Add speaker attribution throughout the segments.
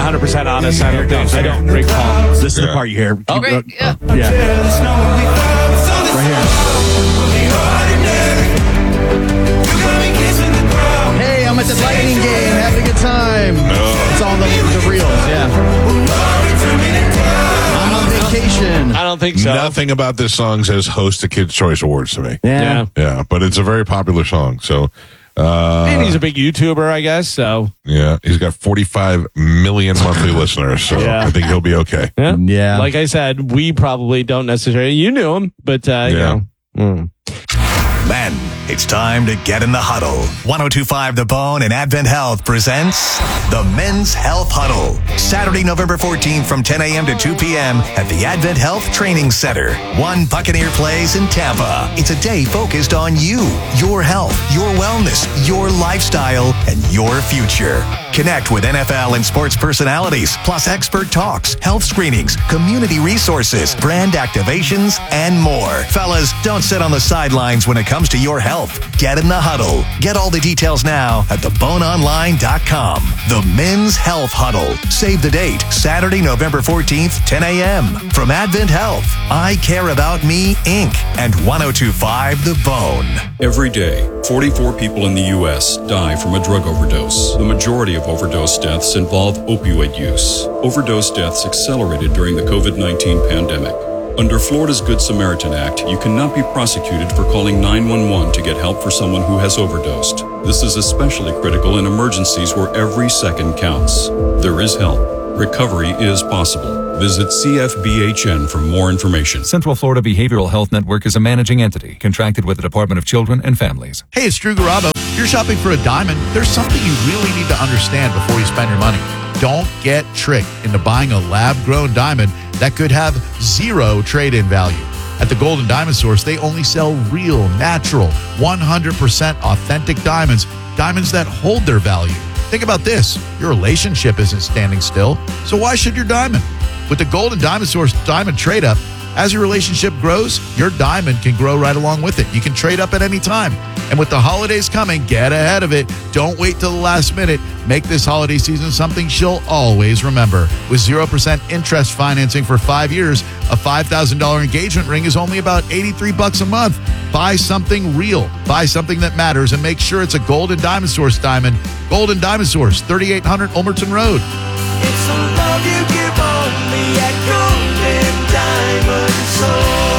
Speaker 1: 100% honest, I don't recall.
Speaker 2: This is the part you hear.
Speaker 1: Oh,
Speaker 3: great. Yeah.
Speaker 2: Yeah. Right here. Hey, I'm at the Lightning game, having a good time. It's all the reels, yeah. I'm on vacation.
Speaker 1: I don't think so.
Speaker 4: Nothing about this song says host a Kids' Choice Awards to me.
Speaker 1: Yeah.
Speaker 4: Yeah, but it's a very popular song. So,
Speaker 1: And he's a big YouTuber, I guess, so.
Speaker 4: yeah, he's got 45 million monthly listeners, so
Speaker 1: Yeah.
Speaker 4: I think he'll be okay.
Speaker 2: Yeah.
Speaker 1: Like I said, we probably don't necessarily. You knew him, but, you know.
Speaker 5: Men, it's time to get in the huddle. 102.5 The Bone and Advent Health presents the Men's Health Huddle. Saturday, November 14th from 10 a.m. to 2 p.m. at the Advent Health Training Center. One Buccaneer Place in Tampa. It's a day focused on you, your health, your wellness, your lifestyle, and your future. Connect with NFL and sports personalities, plus expert talks, health screenings, community resources, brand activations, and more. Fellas, don't sit on the sidelines when it comes to your health. Get in the huddle. Get all the details now at theboneonline.com. The Men's Health Huddle. Save the date, Saturday, November 14th, 10 a.m. From Advent Health, I Care About Me, Inc., and 102.5 The Bone.
Speaker 6: Every day, 44 people in the U.S. die from a drug overdose. The majority of overdose deaths involve opioid use. Overdose deaths accelerated during the COVID-19 pandemic. Under Florida's Good Samaritan Act, you cannot be prosecuted for calling 911 to get help for someone who has overdosed. This is especially critical in emergencies where every second counts. There is help. Recovery is possible. Visit CFBHN for more information.
Speaker 7: Central Florida Behavioral Health Network is a managing entity contracted with the Department of Children and Families.
Speaker 8: Hey, it's Drew Garabo. If you're shopping for a diamond, there's something you really need to understand before you spend your money. Don't get tricked into buying a lab-grown diamond that could have zero trade-in value. At the Gold and Diamond Source, they only sell real, natural, 100% authentic diamonds, diamonds that hold their value. Think about this. Your relationship isn't standing still, so why should your diamond? With the Gold and Diamond Source Diamond Trade-Up, as your relationship grows, your diamond can grow right along with it. You can trade up at any time. And with the holidays coming, get ahead of it. Don't wait till the last minute. Make this holiday season something she'll always remember. With 0% interest financing for 5 years, a $5,000 engagement ring is only about $83 a month. Buy something real. Buy something that matters, and make sure it's a Gold and Diamond Source diamond. Gold and Diamond Source, 3800 Ulmerton Road.
Speaker 9: It's a love you give only at Gold and Diamond Source.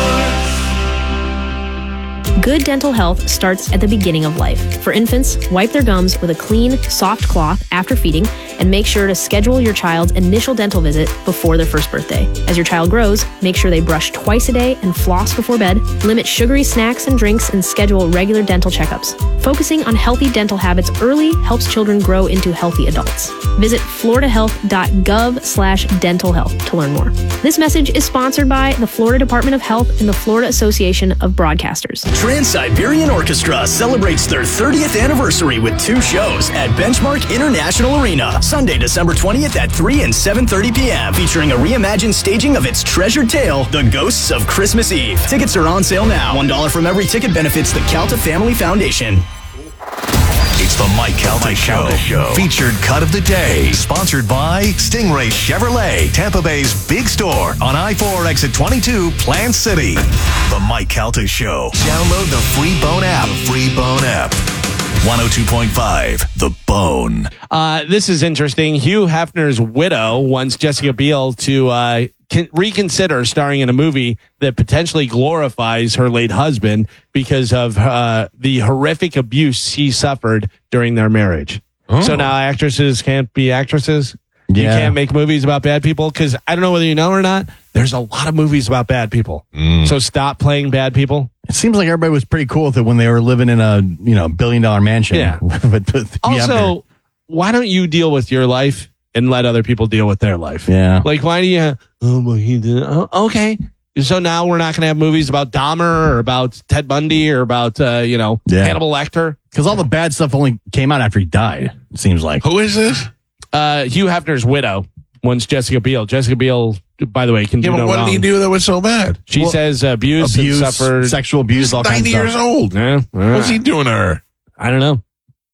Speaker 10: Good dental health starts at the beginning of life. For infants, wipe their gums with a clean, soft cloth after feeding, and make sure to schedule your child's initial dental visit before their first birthday. As your child grows, make sure they brush twice a day and floss before bed, limit sugary snacks and drinks, and schedule regular dental checkups. Focusing on healthy dental habits early helps children grow into healthy adults. Visit floridahealth.gov/dental health to learn more. This message is sponsored by the Florida Department of Health and the Florida Association of Broadcasters.
Speaker 11: Trans-Siberian Orchestra celebrates their 30th anniversary with 2 shows at Benchmark International Arena, Sunday, December 20th at 3 and 7:30 p.m., featuring a reimagined staging of its treasured tale, The Ghosts of Christmas Eve. Tickets are on sale now. $1 from every ticket benefits the Calta Family Foundation.
Speaker 5: It's the Mike Calta Show. Featured cut of the day. Sponsored by Stingray Chevrolet, Tampa Bay's big store on I-4 exit 22, Plant City. The Mike Calta Show. Download the free Bone app. 102.5 The Bone.
Speaker 1: This is interesting. Hugh Hefner's widow wants Jessica Biel to reconsider starring in a movie that potentially glorifies her late husband because of the horrific abuse he suffered during their marriage. Oh. So now actresses can't be actresses? Yeah. You can't make movies about bad people? Because I don't know whether you know or not, there's a lot of movies about bad people. So stop playing bad people.
Speaker 2: It seems like everybody was pretty cool with it when they were living in a $1 billion mansion.
Speaker 1: Yeah. Also, why don't you deal with your life and let other people deal with their life?
Speaker 2: Yeah.
Speaker 1: Like, why do you... well, he did. Okay. So now we're not going to have movies about Dahmer or about Ted Bundy or about, Hannibal Lecter? Because
Speaker 2: all the bad stuff only came out after he died, it seems like.
Speaker 4: Who is this?
Speaker 1: Hugh Hefner's widow wants Jessica Biel. Jessica Biel, by the way, can do no wrong.
Speaker 4: What did he do that was so bad?
Speaker 1: She says abuse, suffered
Speaker 2: sexual abuse, all kinds of stuff.
Speaker 4: 90 years old.
Speaker 1: Yeah.
Speaker 4: What's he doing to her?
Speaker 1: I don't know.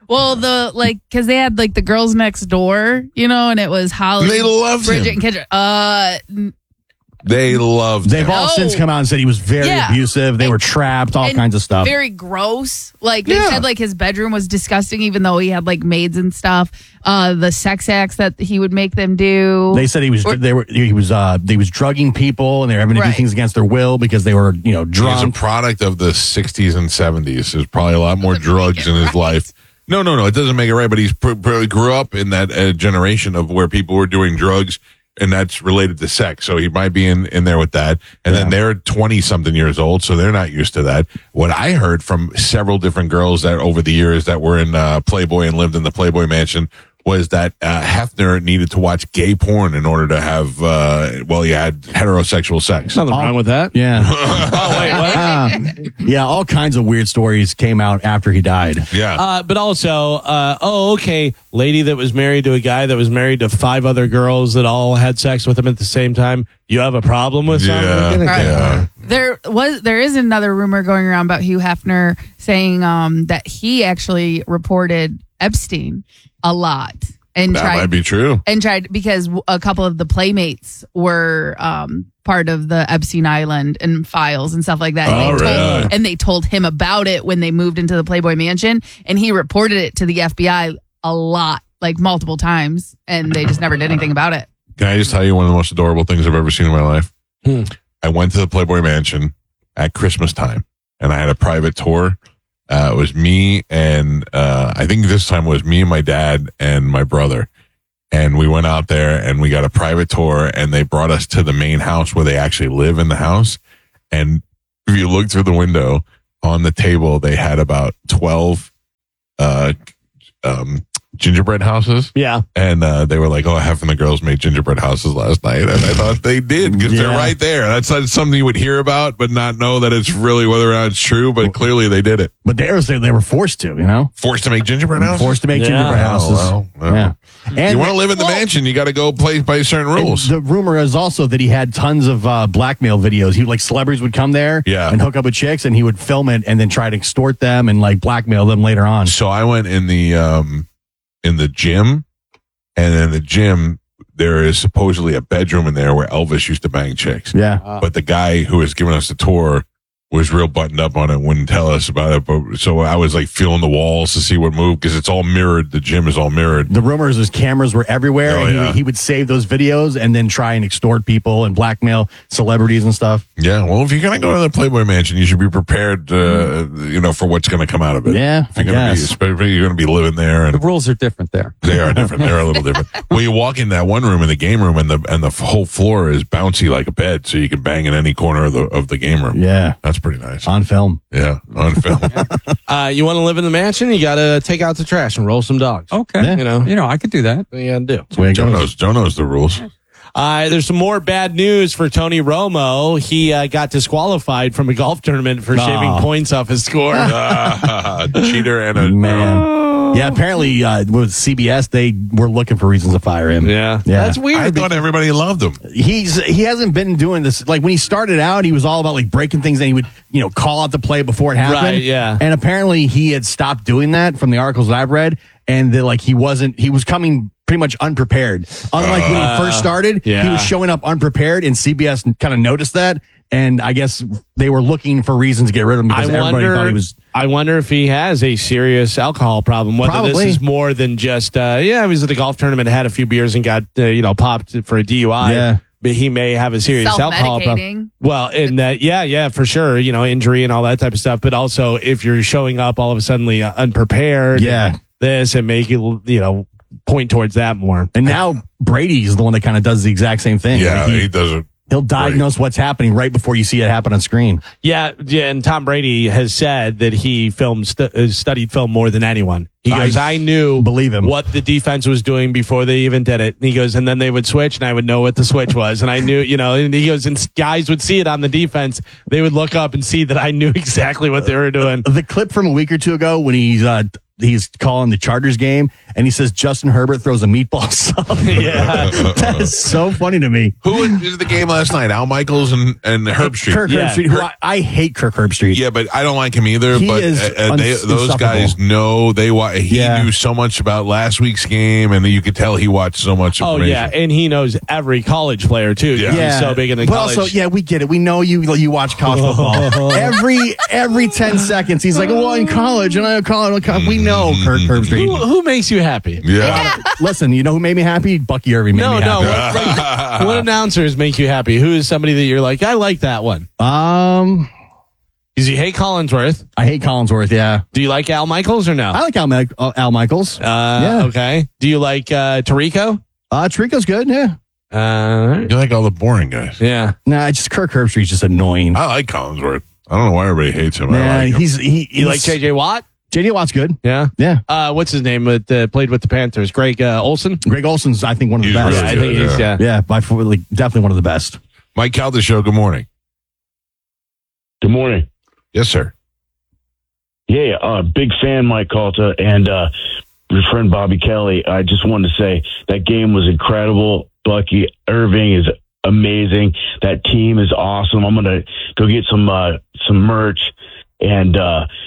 Speaker 3: Well, because they had like the girls next door, and it was Holly.
Speaker 4: They loved
Speaker 3: Bridget
Speaker 4: him.
Speaker 3: and Kendra.
Speaker 4: They loved
Speaker 2: They've
Speaker 4: him.
Speaker 2: all since come out and said he was very abusive. They were trapped, all kinds of stuff.
Speaker 3: Very gross. Like they said, like his bedroom was disgusting, even though he had like maids and stuff. The sex acts that he would make them do.
Speaker 2: They said he was drugging people, and they were having to do things against their will because they were drunk.
Speaker 4: He's a product of the 60s and 70s. There's probably a lot more drugs in his life. No, it doesn't make it right, but he's probably grew up in that generation of where people were doing drugs, and that's related to sex. So he might be in there with that. And then they're 20-something years old, so they're not used to that. What I heard from several different girls that over the years that were in Playboy and lived in the Playboy mansion was that Hefner needed to watch gay porn in order to have, you had heterosexual sex.
Speaker 1: Nothing wrong with that.
Speaker 2: Yeah.
Speaker 1: Oh, wait, what?
Speaker 2: Yeah, all kinds of weird stories came out after he died.
Speaker 4: Yeah.
Speaker 1: But also, okay, lady that was married to a guy that was married to 5 other girls that all had sex with him at the same time. You have a problem with something?
Speaker 4: Yeah.
Speaker 3: There is another rumor going around about Hugh Hefner saying that he actually reported Epstein a lot and
Speaker 4: That
Speaker 3: tried,
Speaker 4: might be true.
Speaker 3: and tried because a couple of the Playmates were part of the Epstein Island and files and stuff like that. And they told him about it when they moved into the Playboy Mansion, and he reported it to the FBI a lot, like multiple times, and they just never did anything about it.
Speaker 4: Can I just tell you one of the most adorable things I've ever seen in my life? I went to the Playboy Mansion at Christmas time, and I had a private tour. It was me and I think this time it was me and my dad and my brother. And we went out there and we got a private tour, and they brought us to the main house where they actually live in the house. And if you look through the window on the table, they had about 12 gingerbread houses.
Speaker 1: Yeah.
Speaker 4: And they were like, half of the girls made gingerbread houses last night. And I thought they did because they're right there. That's not something you would hear about, but not know that it's really whether or not it's true. But clearly they did it.
Speaker 2: But they were forced to,
Speaker 4: Forced to make gingerbread houses?
Speaker 2: Forced to make gingerbread houses.
Speaker 4: Well.
Speaker 2: Yeah. And
Speaker 4: you want to live in the mansion, you got to go play by certain rules.
Speaker 2: The rumor is also that he had tons of blackmail videos. Celebrities would come there and hook up with chicks, and he would film it and then try to extort them and blackmail them later on.
Speaker 4: So I went in the gym, and in the gym there is supposedly a bedroom in there where Elvis used to bang chicks.
Speaker 2: Yeah.
Speaker 4: But the guy who was giving us the tour was real buttoned up on it, wouldn't tell us about it. But so I was feeling the walls to see what moved because it's all mirrored. The gym is all mirrored.
Speaker 2: The rumor is his cameras were everywhere, and he would save those videos and then try and extort people and blackmail celebrities and stuff.
Speaker 4: Yeah, well, if you're going to go to the Playboy Mansion, you should be prepared, for what's going to come out of it.
Speaker 2: Yeah,
Speaker 4: if you're going to be living there, and
Speaker 12: the rules are different there.
Speaker 4: They are different. They're a little different. Well, you walk in that one room in the game room, and the whole floor is bouncy like a bed, so you can bang in any corner of the game room.
Speaker 2: Yeah,
Speaker 4: that's pretty nice
Speaker 2: on film.
Speaker 4: Yeah, on film.
Speaker 1: You want to live in the mansion? You got to take out the trash and roll some dogs.
Speaker 12: Okay, I could do that.
Speaker 1: Yeah, do.
Speaker 4: Joe knows the rules.
Speaker 1: There's some more bad news for Tony Romo. He got disqualified from a golf tournament for shaving points off his score.
Speaker 4: Cheater and a
Speaker 2: man. Yeah, apparently with CBS, they were looking for reasons to fire him.
Speaker 1: Yeah. That's weird.
Speaker 4: I thought everybody loved him.
Speaker 2: He hasn't been doing this. When he started out, he was all about breaking things, and he would call out the play before it happened.
Speaker 1: Right, yeah.
Speaker 2: And apparently he had stopped doing that from the articles that I've read, and that he was coming pretty much unprepared. Unlike when he first started, he was showing up unprepared, and CBS kind of noticed that. And I guess they were looking for reasons to get rid of him because everybody thought he was.
Speaker 1: I wonder if he has a serious alcohol problem. Whether this is more than just, he was at a golf tournament, had a few beers, and got popped for a DUI. Yeah. But he may have a serious alcohol problem. Well, in that, for sure, injury and all that type of stuff. But also, if you're showing up all of a sudden unprepared, this and make you point towards that more.
Speaker 2: And now Brady's the one that kind of does the exact same thing.
Speaker 4: Yeah, he does it.
Speaker 2: He'll diagnose what's happening right before you see it happen on screen.
Speaker 1: Yeah, and Tom Brady has said that he studied film more than anyone. He goes, I knew what the defense was doing before they even did it. And he goes, and then they would switch, and I would know what the switch was. And I knew, and he goes, and guys would see it on the defense. They would look up and see that I knew exactly what they were doing.
Speaker 2: The clip from a week or two ago when he's he's calling the Chargers game, and he says Justin Herbert throws a meatball sub.
Speaker 1: Yeah.
Speaker 2: That is so funny to me.
Speaker 4: Who is the game last night? Al Michaels and Herb Street.
Speaker 2: Kirk Herbstreit, who I hate Kirk Herbstreit.
Speaker 4: Yeah, but I don't like him either.
Speaker 2: He
Speaker 4: But
Speaker 2: is
Speaker 4: those guys know he knew so much about last week's game, and you could tell he watched so much
Speaker 1: Oh,
Speaker 4: information.
Speaker 1: yeah. And he knows every college player, too.
Speaker 4: Yeah.
Speaker 1: He's so big in the
Speaker 2: But
Speaker 1: college.
Speaker 2: also, yeah, we get it. We know you watch college football. every 10 seconds, he's like, well, in college, and I college. We know Kirk Herbstreit.
Speaker 1: Who makes you happy?
Speaker 4: Yeah.
Speaker 2: Listen, you know who made me happy? Bucky Irving made me happy.
Speaker 1: What announcers make you happy? Who is somebody that you're like, I like that one? Does you hate Collinsworth?
Speaker 2: I hate Collinsworth, yeah.
Speaker 1: Do you like Al Michaels or no?
Speaker 2: I like Al Michaels.
Speaker 1: Okay. Do you like Tirico?
Speaker 2: Tirico's good, yeah.
Speaker 4: You like all the boring guys.
Speaker 1: Yeah.
Speaker 2: Nah, just Kirk Herbstreit's just annoying.
Speaker 4: I like Collinsworth. I don't know why everybody hates him.
Speaker 2: Nah,
Speaker 4: I like him.
Speaker 1: You like JJ Watt?
Speaker 2: JJ Watt's good.
Speaker 1: Yeah.
Speaker 2: Yeah.
Speaker 1: What's his name? Played with the Panthers. Greg Olson?
Speaker 2: Greg Olson's, I think, one of the best.
Speaker 4: really
Speaker 1: I think
Speaker 4: good,
Speaker 1: he's,
Speaker 4: yeah.
Speaker 2: Yeah, definitely one of the best.
Speaker 4: Mike Calda Show, good morning.
Speaker 13: Good morning.
Speaker 4: Yes, sir.
Speaker 13: Yeah, big fan, Mike Calta, and your friend Bobby Kelly. I just wanted to say that game was incredible. Bucky Irving is amazing. That team is awesome. I'm going to go get some merch. And,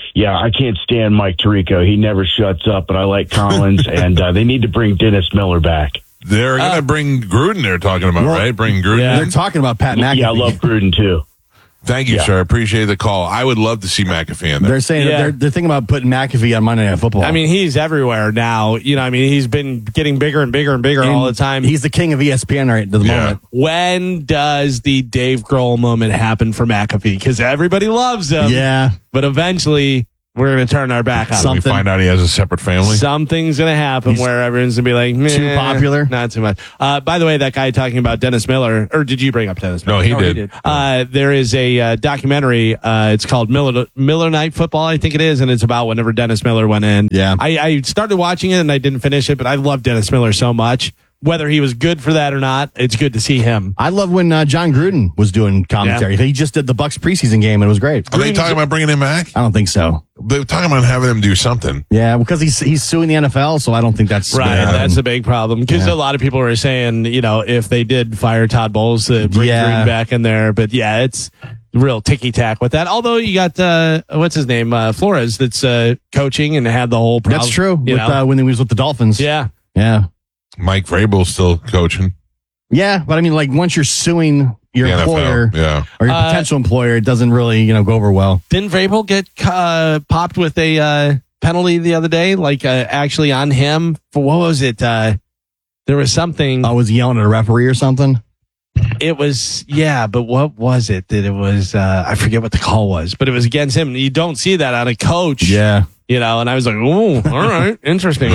Speaker 13: I can't stand Mike Tirico. He never shuts up, but I like Collins, and they need to bring Dennis Miller back.
Speaker 4: They're going to bring Gruden, they're talking about, right? Bring Gruden.
Speaker 2: Yeah, they're talking about Pat McAfee.
Speaker 13: Yeah, I love Gruden, too.
Speaker 4: Thank you, sir. I appreciate the call. I would love to see McAfee in there.
Speaker 2: They're saying they're thinking about putting McAfee on Monday Night Football.
Speaker 1: I mean, he's everywhere now. He's been getting bigger and bigger and bigger all the time.
Speaker 2: He's the king of ESPN right at the moment.
Speaker 1: When does the Dave Grohl moment happen for McAfee? Because everybody loves him.
Speaker 2: Yeah.
Speaker 1: But eventually, we're going to turn our back on him.
Speaker 4: We find out he has a separate family.
Speaker 1: Something's going to happen where everyone's going to be like,
Speaker 2: too popular.
Speaker 1: Not too much. By the way, that guy talking about Dennis Miller, or did you bring up Dennis Miller?
Speaker 4: No, he did.
Speaker 1: There is a documentary. It's called Miller Night Football, I think it is, and it's about whenever Dennis Miller went in.
Speaker 2: Yeah.
Speaker 1: I started watching it and I didn't finish it, but I love Dennis Miller so much. Whether he was good for that or not, it's good to see him.
Speaker 2: I love when John Gruden was doing commentary. He just did the Bucs preseason game and it was great.
Speaker 4: Are they talking about bringing him back?
Speaker 2: I don't think so.
Speaker 4: They're talking about having him do something.
Speaker 2: Yeah, because he's suing the NFL, so I don't think that's
Speaker 1: right. That's a big problem because a lot of people were saying, if they did fire Todd Bowles to bring Gruden back in there, but it's real ticky tack with that. Although you got what's his name, Flores, that's coaching and had the whole problem.
Speaker 2: That's true. When he was with the Dolphins.
Speaker 1: Yeah.
Speaker 4: Mike Vrabel's still coaching.
Speaker 2: Yeah, but I mean, like once you're suing your
Speaker 4: The
Speaker 2: employer
Speaker 4: NFL,
Speaker 2: or your potential employer, it doesn't really go over well.
Speaker 1: Didn't Vrabel get popped with a penalty the other day? Like actually on him for what was it? There was something.
Speaker 2: I was yelling at a referee or something.
Speaker 1: It was but what was it? That it was I forget what the call was, but it was against him. You don't see that on a coach.
Speaker 2: Yeah.
Speaker 1: And I was like, oh, all right. Interesting.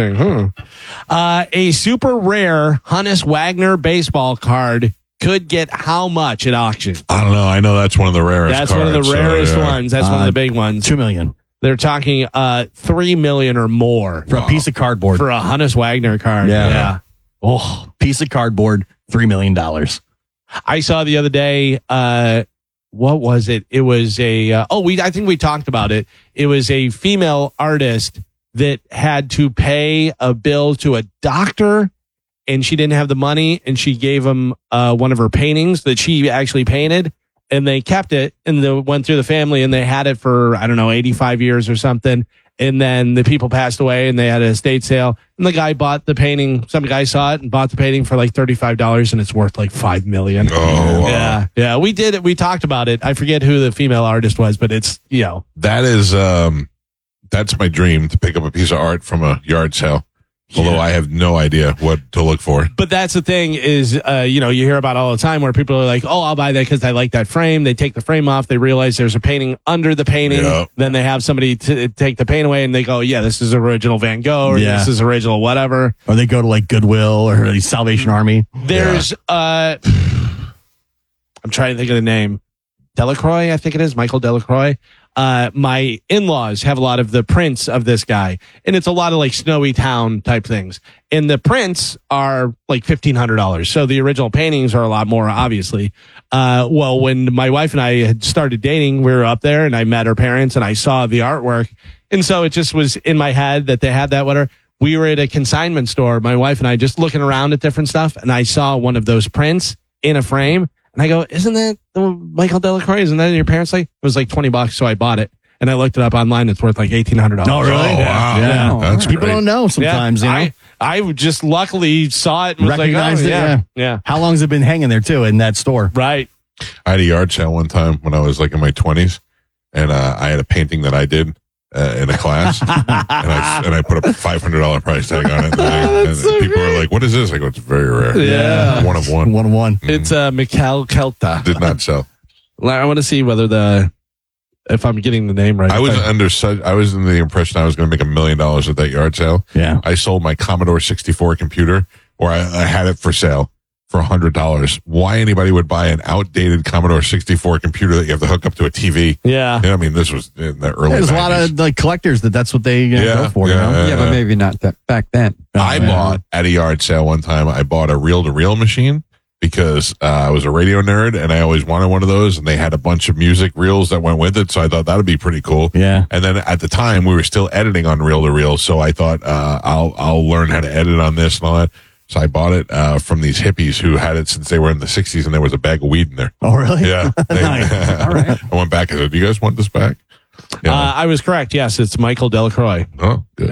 Speaker 1: A super rare Honus Wagner baseball card could get how much at auction?
Speaker 4: I don't know. I know that's one of the rarest
Speaker 1: That's
Speaker 4: cards,
Speaker 1: one of the rarest ones. That's one of the big ones.
Speaker 2: $2 million.
Speaker 1: They're talking $3 million or more.
Speaker 2: For a piece of cardboard.
Speaker 1: For a Honus Wagner card. Yeah.
Speaker 2: Oh, piece of cardboard, $3 million.
Speaker 1: I saw the other day, what was it? It was I think we talked about it. It was a female artist that had to pay a bill to a doctor and she didn't have the money and she gave him one of her paintings that she actually painted and they kept it and they went through the family and they had it for, 85 years or something. And then the people passed away and they had an estate sale and the guy bought the painting. Some guy saw it and bought the painting for like $35 and it's worth like $5 million.
Speaker 4: Oh, wow.
Speaker 1: Yeah. We did it. We talked about it. I forget who the female artist was, but it's,
Speaker 4: That is, that's my dream to pick up a piece of art from a yard sale. Although I have no idea what to look for.
Speaker 1: But that's the thing is, you hear about all the time where people are like, oh, I'll buy that because I like that frame. They take the frame off. They realize there's a painting under the painting. Yeah. Then they have somebody to take the paint away and they go, yeah, this is original Van Gogh or this is original whatever.
Speaker 2: Or they go to like Goodwill or the Salvation Army.
Speaker 1: There's, I'm trying to think of the name. Delacroix, I think it is. Michael Delacroix. My in-laws have a lot of the prints of this guy and it's a lot of like snowy town type things. And the prints are like $1,500. So the original paintings are a lot more, obviously. Well, when my wife and I had started dating, we were up there and I met her parents and I saw the artwork And so it just was in my head that they had that with her. We were at a consignment store, my wife and I, just looking around at different stuff. And I saw one of those prints in a frame. And I go, isn't that the Michael Delacroix? Isn't that your parents' like? It was like $20. So I bought it. And I looked it up online. It's worth like $1,800.
Speaker 2: Oh, really?
Speaker 4: wow.
Speaker 2: Yeah.
Speaker 4: That's
Speaker 2: People
Speaker 4: great.
Speaker 2: don't know sometimes.
Speaker 1: Yeah,
Speaker 2: You know?
Speaker 1: I just luckily saw it and was
Speaker 2: Recognized
Speaker 1: like,
Speaker 2: it.
Speaker 1: yeah.
Speaker 2: How long's it been hanging there too in that store?
Speaker 1: Right.
Speaker 4: I had a yard sale one time when I was like in my 20s, and I had a painting that I did in a class, and I put a $500 price tag on it. And people were like, "What is this?" I go, "It's very rare.
Speaker 1: Yeah.
Speaker 4: One of one.
Speaker 2: One of one.
Speaker 1: It's Mikhail Kelta.
Speaker 4: Did not sell.
Speaker 1: I want to see whether if I'm getting the name right.
Speaker 4: I was I was in the impression I was going to make $1 million at that yard sale.
Speaker 2: Yeah.
Speaker 4: I sold my Commodore 64 computer, or I had it for sale for $100. Why anybody would buy an outdated Commodore 64 computer that you have to hook up to a TV?
Speaker 1: Yeah.
Speaker 4: I mean, this was in the early
Speaker 2: There's
Speaker 4: 90s.
Speaker 2: a lot of like collectors that's what they go for. You know?
Speaker 12: Yeah, but maybe not that back then.
Speaker 4: I bought at a yard sale one time. I bought a reel-to-reel machine because I was a radio nerd and I always wanted one of those. And they had a bunch of music reels that went with it, so I thought that'd be pretty cool.
Speaker 2: Yeah.
Speaker 4: And then at the time, we were still editing on reel-to-reel, so I thought I'll learn how to edit on this and all that. So I bought it from these hippies who had it since they were in the 60s, and there was a bag of weed in there.
Speaker 2: Oh, really?
Speaker 4: Yeah.
Speaker 2: Nice.
Speaker 12: All right.
Speaker 4: I went back and said, "Do you guys want this back?" Yeah.
Speaker 1: I was correct. Yes, it's Michael Delacroix.
Speaker 4: Oh, good.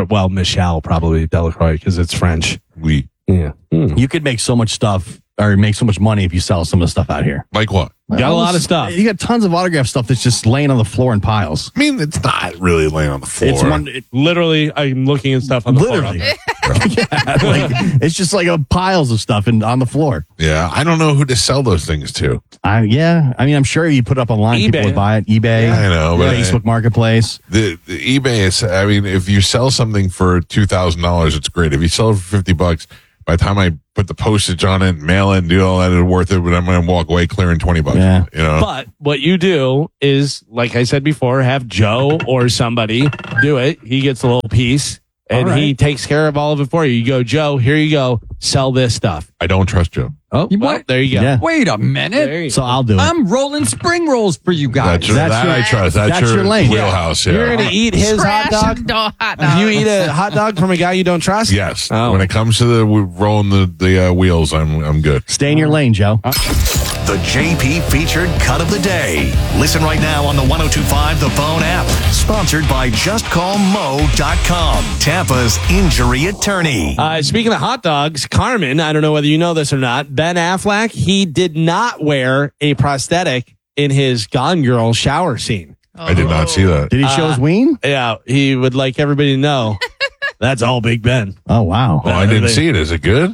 Speaker 1: Michel probably Delacroix because it's French.
Speaker 4: We
Speaker 1: Yeah.
Speaker 2: You could make so much stuff or make so much money if you sell some of the stuff out here.
Speaker 4: like what?
Speaker 1: Got a lot of stuff.
Speaker 2: You got tons of autograph stuff that's just laying on the floor in piles.
Speaker 4: I mean, it's not really laying on the floor.
Speaker 2: It's one.
Speaker 1: Literally, I'm looking at stuff on the
Speaker 2: Literally.
Speaker 1: floor.
Speaker 2: Yeah, like, it's just like piles of stuff on the floor.
Speaker 4: Yeah, I don't know who to sell those things to.
Speaker 2: I mean, I'm sure you put it up online, people
Speaker 1: eBay.
Speaker 2: would buy it. eBay,
Speaker 4: I know, but
Speaker 2: Facebook Marketplace.
Speaker 4: The eBay is. I mean, if you sell something for $2,000, it's great. If you sell it for $50, by the time I put the postage on it, mail it, and do all that, it's worth it. But I'm going to walk away clearing $20.
Speaker 2: Yeah.
Speaker 4: You know.
Speaker 1: But what you do is, like I said before, have Joe or somebody do it. He gets a little piece and
Speaker 12: All right.
Speaker 1: he takes care of all of it for you. You go, Joe, here you go. Sell this stuff.
Speaker 4: I don't trust Joe.
Speaker 1: Oh,
Speaker 12: You
Speaker 1: well,
Speaker 12: what?
Speaker 1: there you go.
Speaker 2: Yeah.
Speaker 12: Wait a
Speaker 1: There
Speaker 12: minute.
Speaker 1: you
Speaker 2: So
Speaker 1: go.
Speaker 2: I'll do it.
Speaker 12: I'm rolling spring rolls for you guys.
Speaker 4: That I trust. That's your
Speaker 2: lane.
Speaker 4: wheelhouse. Yeah.
Speaker 1: You're going to eat his hot
Speaker 3: Trash
Speaker 1: dog?
Speaker 3: hot dog.
Speaker 1: You eat a hot dog from a guy you don't trust?
Speaker 4: Yes.
Speaker 1: Oh.
Speaker 4: When it comes to the rolling the wheels, I'm good.
Speaker 2: Stay in your lane, Joe.
Speaker 5: The JP featured cut of the day. Listen right now on the 102.5 The Phone app. Sponsored by JustCallMo.com, Tampa's injury attorney.
Speaker 1: Speaking of hot dogs, Carmen, I don't know whether you know this or not, Ben Affleck, he did not wear a prosthetic in his Gone Girl shower scene.
Speaker 4: I did not see that.
Speaker 2: Did he show his ween?
Speaker 1: Yeah, he would like everybody to know that's all Big Ben.
Speaker 2: Oh, wow.
Speaker 4: Oh, I didn't see it. Is it good?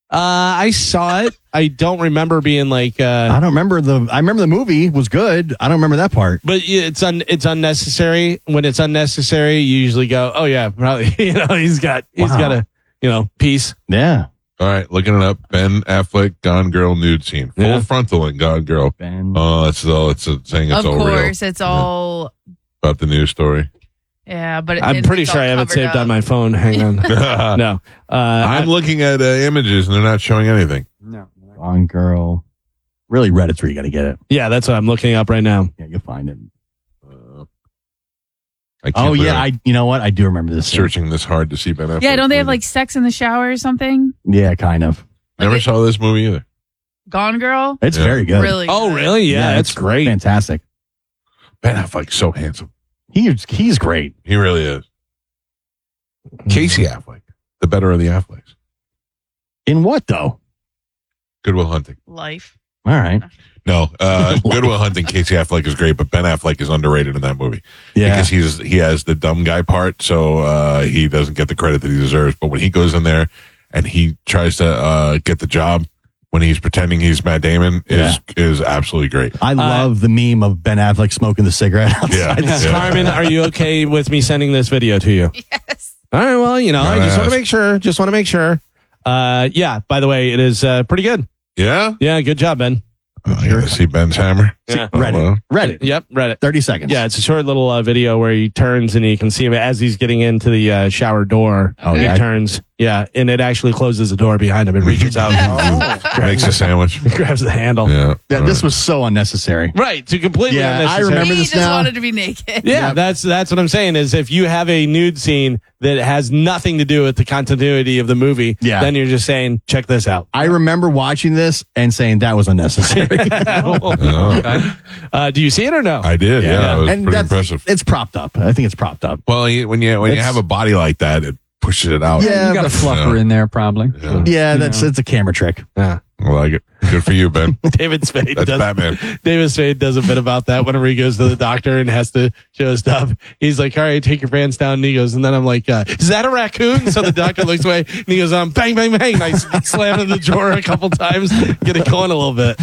Speaker 1: I saw it. I don't remember being like,
Speaker 2: I don't remember I remember the movie was good. I don't remember that part.
Speaker 1: but it's unnecessary. When it's unnecessary, you usually go, oh yeah, probably. He's got a piece.
Speaker 2: Yeah.
Speaker 4: All right, looking it up. Ben Affleck, Gone Girl nude scene. Full
Speaker 1: Yeah.
Speaker 4: frontal in Gone Girl.
Speaker 2: Ben.
Speaker 4: Oh, it's saying it's
Speaker 3: Of
Speaker 4: all real.
Speaker 3: course, it's all.
Speaker 4: About the news story.
Speaker 3: Yeah, but
Speaker 1: I'm pretty
Speaker 3: it's
Speaker 1: sure
Speaker 3: all
Speaker 1: I have it
Speaker 3: covered
Speaker 1: saved
Speaker 3: up.
Speaker 1: on my phone. Hang on. No.
Speaker 4: I'm looking at images and they're not showing anything.
Speaker 12: No.
Speaker 2: Gone Girl. Really, Reddit's where you got to get it.
Speaker 1: Yeah, that's what I'm looking up right now.
Speaker 2: Yeah, you'll find it.
Speaker 4: I can't
Speaker 2: Oh,
Speaker 4: believe
Speaker 2: yeah.
Speaker 4: I'm
Speaker 2: You know what? I do remember this.
Speaker 4: searching this hard to see Ben Affleck.
Speaker 3: Yeah, don't they have like sex in the shower or something?
Speaker 2: Yeah, kind of.
Speaker 4: Never saw this movie either.
Speaker 3: Gone Girl?
Speaker 2: It's
Speaker 4: Yeah.
Speaker 2: very good.
Speaker 3: Really?
Speaker 1: Oh,
Speaker 3: good.
Speaker 1: really? Yeah, that's
Speaker 2: it's
Speaker 1: great.
Speaker 2: Fantastic.
Speaker 4: Ben Affleck's so handsome.
Speaker 2: He's great.
Speaker 4: He really is. Casey Affleck, the better of the Afflecks.
Speaker 2: In what, though?
Speaker 4: Good Will Hunting.
Speaker 3: Life.
Speaker 2: All right.
Speaker 4: No, Good Will Hunting. Casey Affleck is great, but Ben Affleck is underrated in that movie
Speaker 2: Yeah.
Speaker 4: because he has the dumb guy part, so he doesn't get the credit that he deserves. But when he goes in there and he tries to get the job when he's pretending he's Matt Damon, is absolutely great.
Speaker 2: I love the meme of Ben Affleck smoking the cigarette outside.
Speaker 4: Yeah.
Speaker 1: Carmen, are you okay with me sending this video to you?
Speaker 3: Yes.
Speaker 1: All right. Well, I just want
Speaker 4: ask.
Speaker 1: to make sure. Just want to make sure. Yeah. By the way, it is pretty good.
Speaker 4: Yeah,
Speaker 1: Yeah. Good job, Ben.
Speaker 4: I gotta see Ben's hammer.
Speaker 1: Yeah.
Speaker 2: Reddit. Reddit.
Speaker 1: Yep. Read it.
Speaker 2: 30 seconds.
Speaker 1: Yeah, it's a short little video where he turns and you can see him as he's getting into the shower door.
Speaker 2: Oh,
Speaker 1: he
Speaker 2: yeah.
Speaker 1: turns Yeah, and it actually closes the door behind him and reaches out.
Speaker 4: Makes a sandwich.
Speaker 1: Grabs the handle.
Speaker 4: Yeah.
Speaker 2: This was so unnecessary.
Speaker 1: Right, to completely
Speaker 2: Yeah, I
Speaker 1: unnecessary.
Speaker 2: remember
Speaker 3: He
Speaker 2: this
Speaker 3: just
Speaker 2: now.
Speaker 3: wanted to be naked.
Speaker 1: Yeah, that's what I'm saying is if you have a nude scene that has nothing to do with the continuity of the movie, then you're just saying, check this out.
Speaker 2: I remember watching this and saying that was unnecessary.
Speaker 1: Do you see it or no?
Speaker 4: I did. Yeah, it was
Speaker 2: and
Speaker 4: pretty
Speaker 2: that's,
Speaker 4: impressive.
Speaker 2: It's propped up. I think it's propped up.
Speaker 4: Well, when you have a body like that, it pushes it out.
Speaker 12: Yeah, you got a fluffer in there probably.
Speaker 2: Yeah, it's a camera trick.
Speaker 1: Yeah.
Speaker 4: I like it. Good for you, Ben.
Speaker 1: David Spade
Speaker 4: That's
Speaker 1: does.
Speaker 4: Batman.
Speaker 1: David Spade does a bit about that whenever he goes to the doctor and has to show stuff. He's like, all right, take your pants down. And he goes, and then I'm like, is that a raccoon? So the doctor looks away and he goes, bang, bang, bang. And I slam in the drawer a couple times, get it going a little bit.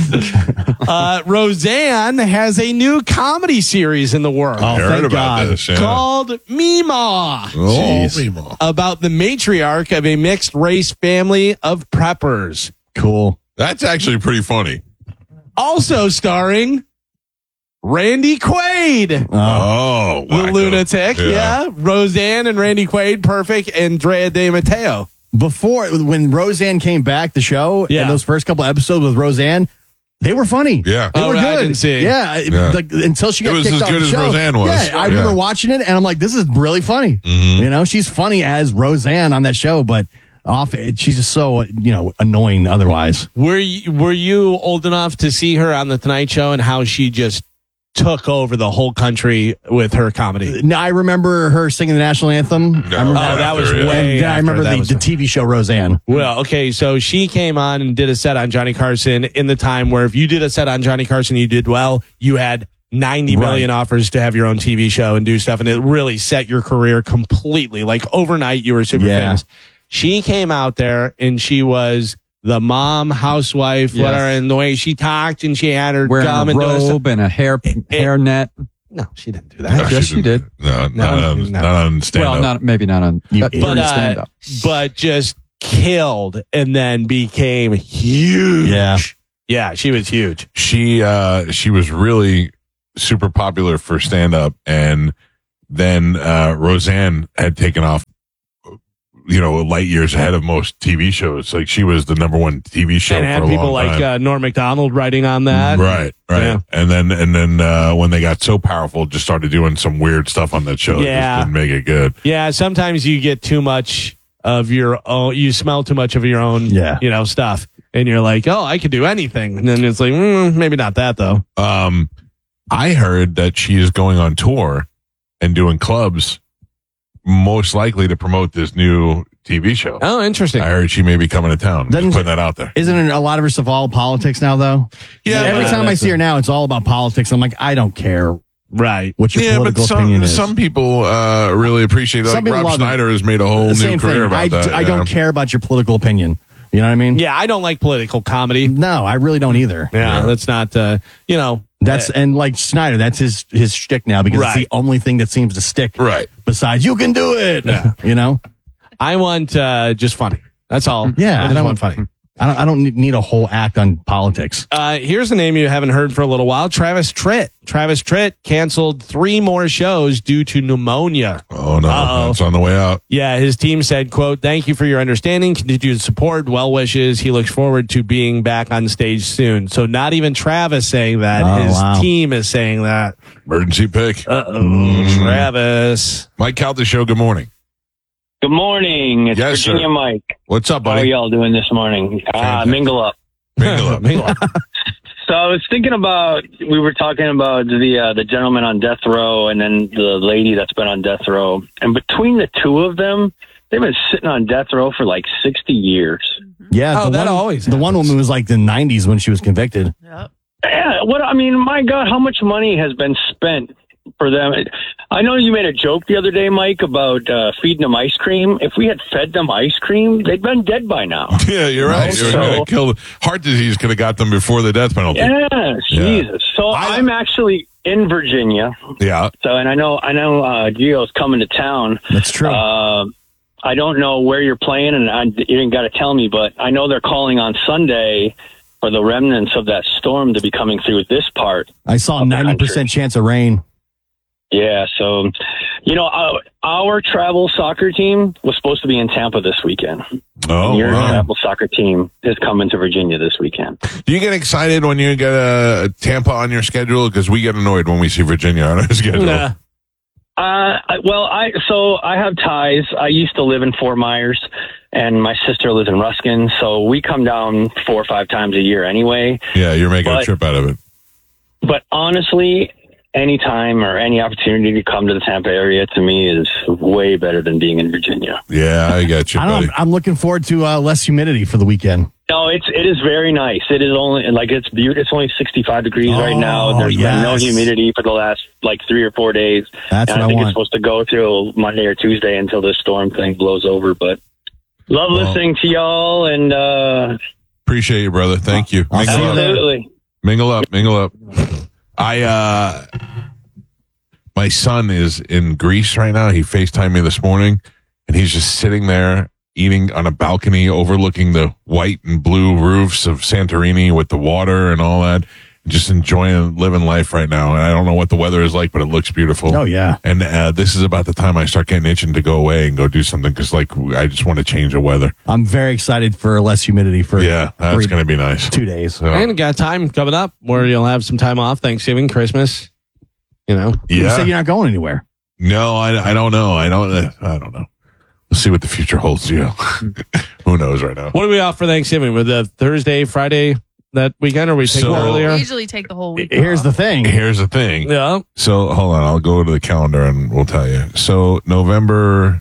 Speaker 1: Roseanne has a new comedy series in the works.
Speaker 4: I heard about this. Yeah.
Speaker 1: Called Mima.
Speaker 4: Mima.
Speaker 1: About the matriarch of a mixed race family of preppers.
Speaker 2: Cool.
Speaker 4: That's actually pretty funny.
Speaker 1: Also starring Randy Quaid.
Speaker 4: Oh,
Speaker 1: the lunatic. Yeah. Roseanne and Randy Quaid, perfect. And Drea De Matteo.
Speaker 2: Before, when Roseanne came back, the show, and those first couple episodes with Roseanne, they were funny.
Speaker 4: Yeah.
Speaker 2: They were
Speaker 1: right,
Speaker 2: good.
Speaker 1: I didn't see.
Speaker 2: Yeah. Like, until she got
Speaker 4: It was
Speaker 2: kicked
Speaker 4: as
Speaker 2: off
Speaker 4: good
Speaker 2: the
Speaker 4: as
Speaker 2: show.
Speaker 4: Roseanne was.
Speaker 2: Yeah, I remember watching it, and I'm like, this is really funny. You know, she's funny as Roseanne on that show, but she's just so annoying otherwise.
Speaker 1: Were you old enough to see her on the Tonight Show and how she just took over the whole country with her comedy?
Speaker 2: No, I remember her singing the national anthem. I remember
Speaker 1: that was way.
Speaker 2: And I remember the TV show Roseanne.
Speaker 1: Well, okay, so she came on and did a set on Johnny Carson in the time where if you did a set on Johnny Carson, you did well, you had 90 million offers to have your own TV show and do stuff, and it really set your career completely. Like overnight, you were super famous. She came out there and she was the mom, housewife, whatever, and the way she talked and she had her
Speaker 12: wearing
Speaker 1: gum
Speaker 12: a
Speaker 1: and doing stuff.
Speaker 12: robe and a hair net.
Speaker 1: No, she didn't do that.
Speaker 12: Yes, she did.
Speaker 4: No, not on stand-up.
Speaker 12: Well, maybe not on stand-up.
Speaker 1: But just killed and then became huge. Yeah, she was huge.
Speaker 4: She was really super popular for stand-up, and then Roseanne had taken off, light years ahead of most TV shows. Like she was the number one TV show
Speaker 1: And
Speaker 4: for
Speaker 1: had
Speaker 4: a
Speaker 1: people
Speaker 4: long time.
Speaker 1: like Norm Macdonald writing on that.
Speaker 4: Right.
Speaker 1: Yeah.
Speaker 4: And then when they got so powerful, just started doing some weird stuff on that show. It just didn't make it good.
Speaker 1: Yeah, sometimes you get too much of your own, you smell too much of your own, stuff. And you're like, oh, I could do anything. And then it's like, maybe not that though.
Speaker 4: I heard that she is going on tour and doing clubs, most likely to promote this new TV show.
Speaker 1: Oh, interesting.
Speaker 4: I heard she may be coming to town. Just putting that out there.
Speaker 2: Isn't a lot of her stuff all politics now, though?
Speaker 4: Yeah.
Speaker 2: Every time I see her now, it's all about politics. I'm like, I don't care.
Speaker 1: Right.
Speaker 2: What your political opinion is.
Speaker 4: Some people really appreciate that.
Speaker 2: Some
Speaker 4: Like
Speaker 2: people
Speaker 4: Rob
Speaker 2: love
Speaker 4: Schneider has made a whole new
Speaker 2: Same
Speaker 4: career
Speaker 2: thing.
Speaker 4: about that.
Speaker 2: I don't care about your political opinion. You know what I mean?
Speaker 1: Yeah, I don't like political comedy.
Speaker 2: No, I really don't either.
Speaker 1: Yeah, that's not,
Speaker 2: That's and like Snyder, that's his shtick now because it's the only thing that seems to stick.
Speaker 4: Right.
Speaker 2: Besides, you can do it. Yeah.
Speaker 1: I want just funny. That's all.
Speaker 2: Yeah,
Speaker 1: I just want funny.
Speaker 2: I don't need a whole act on politics.
Speaker 1: Here's a name you haven't heard for a little while: Travis Tritt. Travis Tritt canceled 3 more shows due to pneumonia.
Speaker 4: Oh no, it's on the way out.
Speaker 1: Yeah, his team said, "quote Thank you for your understanding, continued support, well wishes. He looks forward to being back on stage soon." So not even Travis saying that; his team is saying that.
Speaker 4: Emergency pick.
Speaker 1: Travis.
Speaker 4: Mike Calta Show. Good morning.
Speaker 14: Good morning. It's
Speaker 4: Yes,
Speaker 14: Virginia
Speaker 4: sir.
Speaker 14: Mike.
Speaker 4: What's up,
Speaker 14: How are
Speaker 4: buddy?
Speaker 14: y'all doing this morning? Mingle up.
Speaker 4: Mingle up.
Speaker 14: So I was thinking about, we were talking about the gentleman on death row and then the lady that's been on death row. And between the two of them, they've been sitting on death row for like 60 years.
Speaker 2: Yeah, the one woman was like the 90s when she was convicted.
Speaker 14: Yeah, my God, how much money has been spent for them? I know you made a joke the other day, Mike, about feeding them ice cream. If we had fed them ice cream, they'd been dead by now.
Speaker 4: Yeah, you're right. Killed heart disease could have got them before the death penalty.
Speaker 14: Yeah, Jesus. So I'm actually in Virginia.
Speaker 4: Yeah.
Speaker 14: So, and I know Gio's coming to town.
Speaker 2: That's true.
Speaker 14: I don't know where you're playing, and you didn't got to tell me, but I know they're calling on Sunday for the remnants of that storm to be coming through this part.
Speaker 2: I saw a 90% chance of rain.
Speaker 14: Yeah, so, our travel soccer team was supposed to be in Tampa this weekend.
Speaker 4: Oh,
Speaker 14: and your
Speaker 4: wow.
Speaker 14: travel soccer team is coming to Virginia this weekend.
Speaker 4: Do you get excited when you get a Tampa on your schedule? Because we get annoyed when we see Virginia on our schedule.
Speaker 1: Nah.
Speaker 14: I have ties. I used to live in Fort Myers, and my sister lives in Ruskin, so we come down 4 or 5 times a year anyway.
Speaker 4: Yeah, you're making a trip out of it.
Speaker 14: But honestly, any time or any opportunity to come to the Tampa area to me is way better than being in Virginia.
Speaker 4: Yeah, I get you, buddy.
Speaker 2: I'm looking forward to less humidity for the weekend.
Speaker 14: No, it is very nice. It is only it's beautiful. It's only 65 degrees right now. There's been no humidity for the last 3 or 4 days.
Speaker 2: That's
Speaker 14: and
Speaker 2: what
Speaker 14: I think
Speaker 2: want.
Speaker 14: it's supposed to go through Monday or Tuesday until this storm thing blows over. But love listening to y'all and
Speaker 4: Appreciate you, brother. Thank you.
Speaker 14: absolutely.
Speaker 4: Mingle up. My son is in Greece right now. He FaceTimed me this morning, and he's just sitting there eating on a balcony overlooking the white and blue roofs of Santorini with the water and all that. Just enjoying living life right now. And I don't know what the weather is like, but it looks beautiful.
Speaker 2: Oh, yeah.
Speaker 4: And this is about the time I start getting itching to go away and go do something because, I just want to change the weather.
Speaker 2: I'm very excited for less humidity for
Speaker 4: that's going to be nice.
Speaker 2: 2 days.
Speaker 4: So,
Speaker 1: And got time coming up where you'll have some time off, Thanksgiving, Christmas.
Speaker 2: You say you're not going anywhere.
Speaker 4: No, I don't know. I don't know. We'll see what the future holds, Who knows right now?
Speaker 1: What are we off for Thanksgiving? With the Thursday, Friday that weekend, or we take it earlier?
Speaker 3: We usually take the whole week.
Speaker 2: Here's the thing.
Speaker 1: Yeah.
Speaker 4: So hold on, I'll go to the calendar and we'll tell you. So November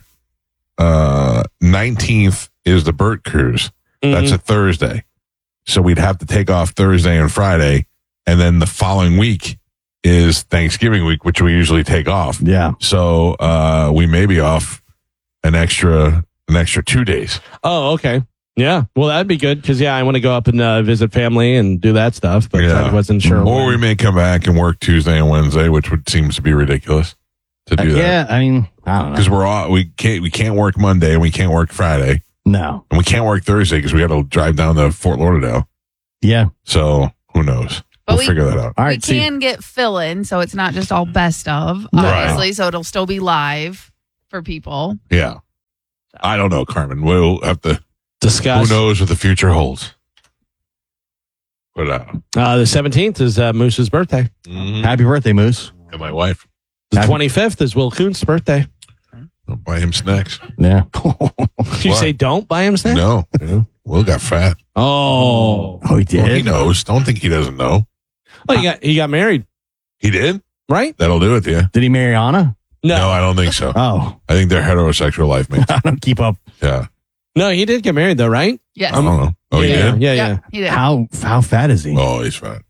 Speaker 4: 19th is the Burt Cruise. That's a Thursday. So we'd have to take off Thursday and Friday, and then the following week is Thanksgiving week, which we usually take off.
Speaker 2: Yeah.
Speaker 4: So we may be off an extra 2 days.
Speaker 1: Oh, okay. Yeah. Well, that'd be good because, I want to go up and visit family and do that stuff, but I wasn't sure.
Speaker 4: Or we may come back and work Tuesday and Wednesday, which seems to be ridiculous to do that.
Speaker 2: Yeah, I mean, I don't know.
Speaker 4: Because we can't work Monday and we can't work Friday.
Speaker 2: No.
Speaker 4: And we can't work Thursday because we got to drive down to Fort Lauderdale.
Speaker 2: Yeah.
Speaker 4: So who knows?
Speaker 3: But
Speaker 4: We'll figure that out.
Speaker 2: All
Speaker 3: We
Speaker 2: right.
Speaker 3: can get fill-in, so it's not just all best of, obviously, so it'll still be live for people.
Speaker 4: Yeah. I don't know, Carmen. We'll have to
Speaker 1: discuss.
Speaker 4: Who knows what the future holds? But
Speaker 1: the 17th is Moose's birthday.
Speaker 2: Happy birthday, Moose.
Speaker 4: And my wife.
Speaker 1: The 25th is Will Kuhn's birthday.
Speaker 4: Don't buy him snacks.
Speaker 2: Yeah.
Speaker 1: Did you say don't buy him snacks?
Speaker 4: No. Will got fat.
Speaker 1: Oh,
Speaker 2: he did.
Speaker 4: Well, he knows. Don't think he doesn't know.
Speaker 1: Oh, he got married.
Speaker 4: He did?
Speaker 1: Right?
Speaker 4: That'll do it, yeah.
Speaker 2: Did he marry Anna?
Speaker 4: No, I don't think so.
Speaker 2: Oh.
Speaker 4: I think they're heterosexual life mates.
Speaker 2: I don't keep up.
Speaker 4: Yeah.
Speaker 1: No, he did get married though, right?
Speaker 3: Yes.
Speaker 4: I don't know. Oh, he
Speaker 1: Yeah,
Speaker 4: did?
Speaker 1: yeah.
Speaker 3: He did.
Speaker 2: How fat is he?
Speaker 4: Oh, he's fat.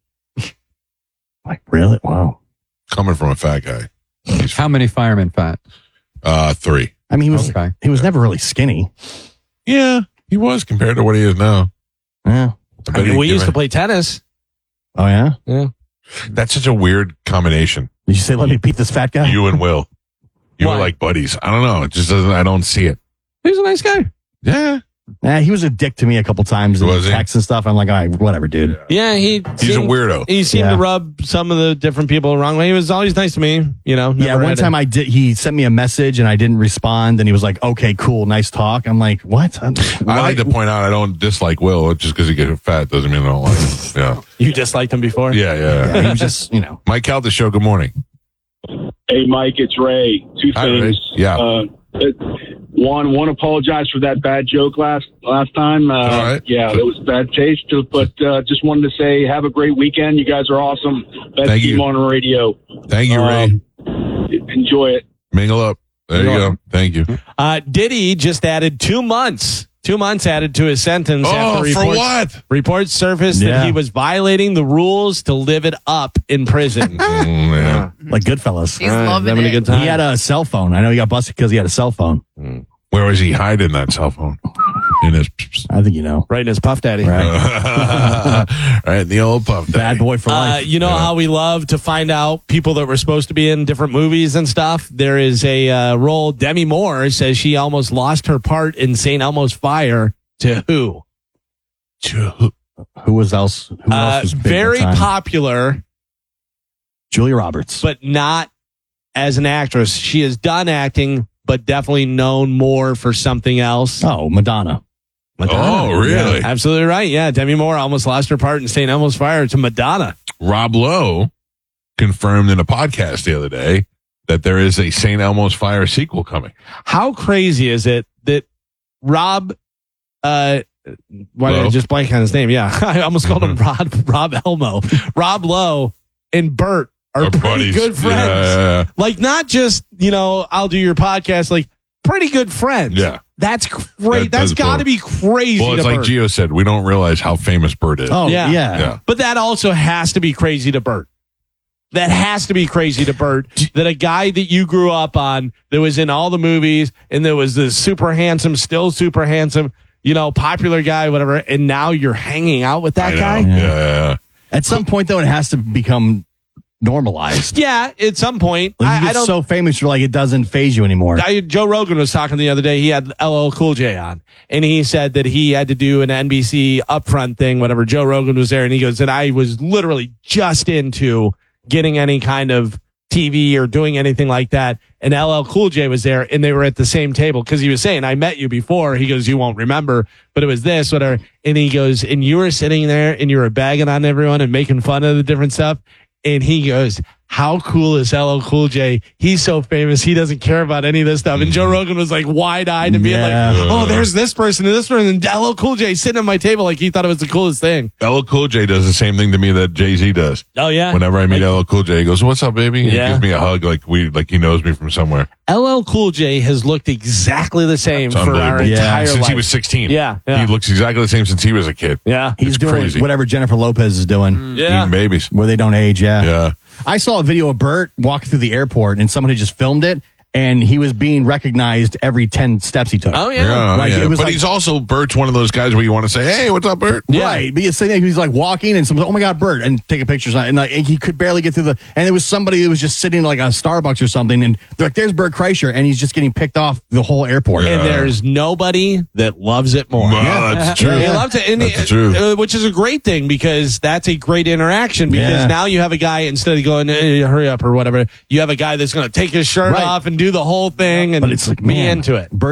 Speaker 2: Really? Wow.
Speaker 4: Coming from a fat guy.
Speaker 12: How many firemen fat?
Speaker 4: 3.
Speaker 2: I mean, he was never really skinny.
Speaker 4: Yeah, he was compared to what he is now.
Speaker 2: Yeah.
Speaker 4: I bet
Speaker 1: we used to play tennis.
Speaker 2: Oh, yeah?
Speaker 1: Yeah.
Speaker 4: That's such a weird combination.
Speaker 2: Did you say, let me beat this fat guy?
Speaker 4: You and Will. You
Speaker 1: Why?
Speaker 4: were like buddies. I don't know. It just doesn't, I don't see it.
Speaker 1: He was a nice guy.
Speaker 4: Yeah.
Speaker 2: Nah, he was a dick to me a couple times in
Speaker 4: Was he?
Speaker 2: text and stuff. I'm like, all right, whatever, dude.
Speaker 1: Yeah,
Speaker 4: He's a weirdo.
Speaker 1: He seemed
Speaker 2: Yeah.
Speaker 1: to rub some of the different people the wrong way. He was always nice to me,
Speaker 2: Yeah,
Speaker 1: never
Speaker 2: one
Speaker 1: had
Speaker 2: time he sent me a message and I didn't respond, and he was like, okay, cool, nice talk. I'm like, what?
Speaker 4: I like to point out I don't dislike Will. Just because he gets fat doesn't mean I don't like him. Yeah.
Speaker 1: You disliked him before?
Speaker 2: Yeah, he was just,
Speaker 4: Mike Cal, the show. Good morning.
Speaker 15: Hey, Mike, it's Ray. Two
Speaker 4: Hi,
Speaker 15: things.
Speaker 4: Ray. Yeah.
Speaker 15: One, apologize for that bad joke last time.
Speaker 4: right.
Speaker 15: Yeah, it was bad taste. But just wanted to say, have a great weekend. You guys are awesome. Best
Speaker 4: Thank
Speaker 15: team
Speaker 4: you.
Speaker 15: on the radio.
Speaker 4: Thank you, Ray.
Speaker 15: Enjoy it.
Speaker 4: Mingle up. There you go. Thank you.
Speaker 1: Diddy just added 2 months. 2 months added to his sentence.
Speaker 4: Oh,
Speaker 1: after
Speaker 4: for what?
Speaker 1: Reports surfaced
Speaker 2: Yeah.
Speaker 1: that he was violating the rules to live it up in prison.
Speaker 4: Yeah.
Speaker 2: like Goodfellas.
Speaker 3: He's loving
Speaker 1: having
Speaker 3: it.
Speaker 1: a good time.
Speaker 2: He had a cell phone. I know he got busted because he had a cell phone.
Speaker 4: Where was he hiding that cell phone? In his
Speaker 2: I think you know.
Speaker 1: right in his Puff Daddy.
Speaker 4: right, the old puff.
Speaker 2: Bad boy for life.
Speaker 1: You know how we love to find out people that were supposed to be in different movies and stuff? There is a role. Demi Moore says she almost lost her part in St. Elmo's Fire to who?
Speaker 2: Who else was big
Speaker 1: Very
Speaker 2: at the time?
Speaker 1: popular,
Speaker 2: Julia Roberts.
Speaker 1: but not as an actress. She has done acting, but definitely known more for something else.
Speaker 2: Oh, Madonna.
Speaker 4: Oh, really?
Speaker 1: Yeah, absolutely right. Yeah, Demi Moore almost lost her part in St. Elmo's Fire to Madonna.
Speaker 4: Rob Lowe confirmed in a podcast the other day that there is a St. Elmo's Fire sequel coming.
Speaker 1: How crazy is it that Rob, why did I just blank on his name? Yeah, I almost called him Rob Elmo. Rob Lowe and Bert are pretty
Speaker 4: buddies.
Speaker 1: good friends.
Speaker 4: Yeah.
Speaker 1: Like, not just, I'll do your podcast, like, pretty good friends.
Speaker 4: Yeah.
Speaker 1: That's great. That's got to be crazy.
Speaker 4: Well, it's
Speaker 1: to
Speaker 4: like
Speaker 1: Bert.
Speaker 4: Gio said, we don't realize how famous Bert is.
Speaker 2: Oh, yeah.
Speaker 1: But that also has to be crazy to Bert. That has to be crazy to Bert, that a guy that you grew up on, that was in all the movies, and there was this super handsome, still super handsome, popular guy, whatever, and now you're hanging out with that guy?
Speaker 4: Yeah.
Speaker 2: At some point, though, it has to become normalized.
Speaker 1: Yeah, at some point.
Speaker 2: Like, you get so famous, you're like, it doesn't faze you anymore.
Speaker 1: Joe Rogan was talking the other day. He had LL Cool J on, and he said that he had to do an NBC upfront thing, whatever. Joe Rogan was there, and he goes, and I was literally just into getting any kind of TV or doing anything like that. And LL Cool J was there, and they were at the same table because he was saying, I met you before. He goes, you won't remember, but it was this, whatever. And he goes, and you were sitting there and you were bagging on everyone and making fun of the different stuff. And he goes, how cool is LL Cool J? He's so famous. He doesn't care about any of this stuff. And Joe Rogan was like wide-eyed and being like, oh, there's this person and this person. And LL Cool J sitting at my table like he thought it was the coolest thing.
Speaker 4: LL Cool J does the same thing to me that Jay-Z does.
Speaker 1: Oh, yeah?
Speaker 4: Whenever I meet LL Cool J, he goes, what's up, baby? He
Speaker 1: Yeah.
Speaker 4: gives me a hug like he knows me from somewhere.
Speaker 1: LL Cool J has looked exactly the same
Speaker 4: It's
Speaker 1: for our
Speaker 4: unbelievable.
Speaker 1: entire
Speaker 4: Since
Speaker 1: life.
Speaker 4: he was 16.
Speaker 1: Yeah.
Speaker 4: He looks exactly the same since he was a kid.
Speaker 1: Yeah.
Speaker 2: He's doing
Speaker 4: crazy.
Speaker 2: whatever Jennifer Lopez is doing.
Speaker 1: Yeah.
Speaker 4: Eating babies.
Speaker 2: Where they don't age,
Speaker 4: Yeah.
Speaker 2: I saw a video of Bert walking through the airport, and somebody just filmed it, and he was being recognized every 10 steps he took.
Speaker 1: Oh, yeah.
Speaker 2: Like, it was
Speaker 4: But
Speaker 2: like-
Speaker 4: he's also, Bert's one of those guys where you want to say, hey, what's up, Bert?
Speaker 2: Right, but you say he's like walking, and someone's like, "Oh my God, Bert!" and taking pictures, and like and he could barely get through the. And there was somebody who was just sitting like a Starbucks or something, and they're like, "There's Bert Kreischer," and he's just getting picked off the whole airport.
Speaker 1: And there's nobody that loves it more.
Speaker 4: Well, that's true.
Speaker 1: He loves it, and
Speaker 4: That's the truth.
Speaker 1: which is a great thing because that's a great interaction. Because
Speaker 2: Yeah.
Speaker 1: now you have a guy, instead of going, hurry up or whatever, you have a guy that's going to take his shirt
Speaker 2: Right.
Speaker 1: off and do the whole thing and
Speaker 2: But it's like,
Speaker 1: be
Speaker 2: man,
Speaker 1: into it.
Speaker 2: Bert